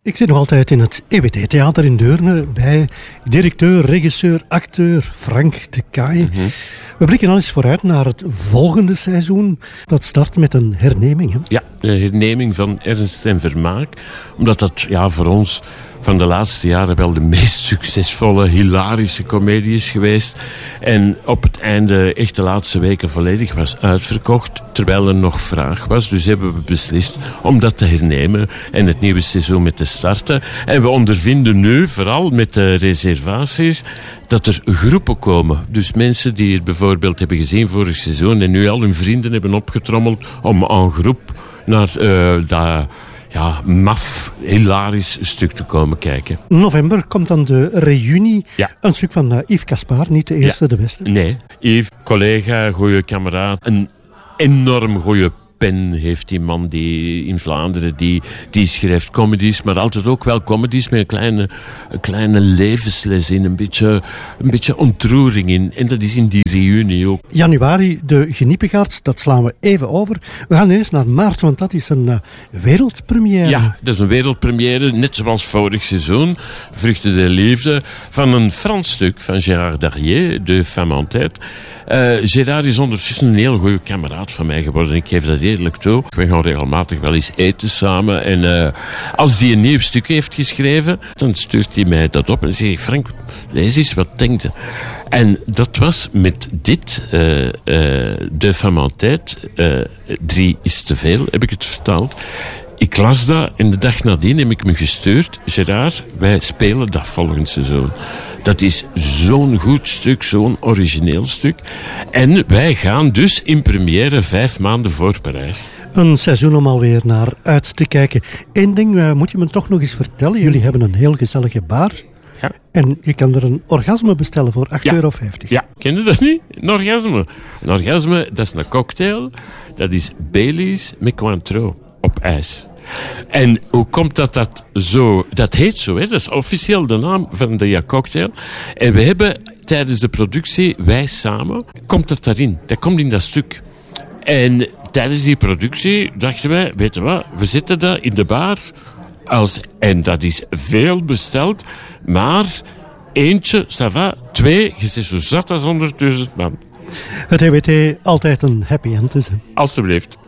Ik zit nog altijd in het EWT-theater in Deurne bij directeur, regisseur, acteur Frank de Kaai. Mm-hmm. We blikken al eens vooruit naar het volgende seizoen. Dat start met een herneming. Hè? Ja, de herneming van Ernst en Vermaak. Omdat dat voor ons van de laatste jaren wel de meest succesvolle, hilarische komedie is geweest. En op het einde, echt de laatste weken volledig was uitverkocht, terwijl er nog vraag was. Dus hebben we beslist om dat te hernemen en het nieuwe seizoen mee te starten. En we ondervinden nu, vooral met de reservaties, dat er groepen komen. Dus mensen die het bijvoorbeeld hebben gezien vorig seizoen en nu al hun vrienden hebben opgetrommeld om een groep naar dat maf, hilarisch stuk te komen kijken. November komt dan de reunie. Ja. Een stuk van Yves Caspar, niet de eerste, de beste. Nee, Yves, collega, goede kameraad, een enorm goede pen heeft die man die in Vlaanderen, die schrijft comedies, maar altijd ook wel comedies met een kleine levensles in, een beetje ontroering in. En dat is in die reunie ook. Januari, de Geniepegaards, dat slaan we even over. We gaan eens naar maart, want dat is een wereldpremière. Ja, dat is een wereldpremière, net zoals vorig seizoen, Vruchten der Liefde, van een Frans stuk van Gérard Darrier, De Femme en Tête. Gérard is ondertussen een heel goede kameraad van mij geworden. Ik geef dat eerlijk toe. We gaan regelmatig wel eens eten samen. En als hij een nieuw stuk heeft geschreven, dan stuurt hij mij dat op en zegt hij: Frank, lees eens, wat denk je? En dat was met dit, De Femme en Tête, 3 is te veel, heb ik het vertaald. Ik las dat en de dag nadien heb ik me gestuurd. Gérard, wij spelen dat volgend seizoen. Dat is zo'n goed stuk, zo'n origineel stuk. En wij gaan dus in première 5 maanden voor Parijs. Een seizoen om alweer naar uit te kijken. Eén ding moet je me toch nog eens vertellen. Jullie hebben een heel gezellige bar. Ja. En je kan er een orgasme bestellen voor €8,50. Ja, ken je dat niet? Een orgasme. Een orgasme, dat is een cocktail. Dat is Baileys met Cointreau op ijs. En hoe komt dat zo? Dat heet zo, hè? Dat is officieel de naam van de cocktail. En we hebben tijdens de productie, wij samen, komt het daarin. Dat komt in dat stuk. En tijdens die productie dachten wij, weet je wat, we zetten dat in de bar. En dat is veel besteld, maar eentje, ça va, 2, je zit zo zat als 100.000 man. Het EWT altijd een happy end is. Hè? Alsjeblieft.